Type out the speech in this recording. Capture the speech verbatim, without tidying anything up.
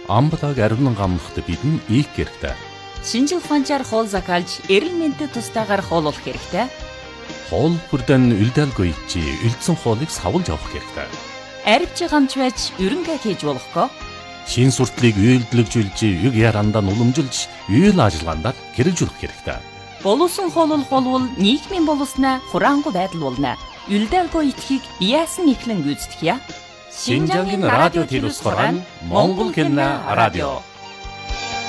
амблаг аривнан гамнахт бидэн ийх хэрэгтэй. Шинжил ухаанчаар хоол закалж, эрэл мэнтэд тустаагаар хооллох хэрэгтэй. Хоол бүрдэн үлдээлгүй чи үлдсэн хоолыг савлж авах хэрэгтэй. Арвч гамч байж ерөнхий хийж болохгүй. Шин суртлыг үйлдэлжүүлж, юг ярандаа уламжилж, үйл ажиллагаанд хэрэгжүүлэх хэрэгтэй. Боловсон хооллох болвол нийгмийн боловсноо хураангуй байдал болно. Үлдээлгүй итхийг яасан ихлэн гүйцэтгэе. Шинжангийн радио телевизээр Монгол кино радио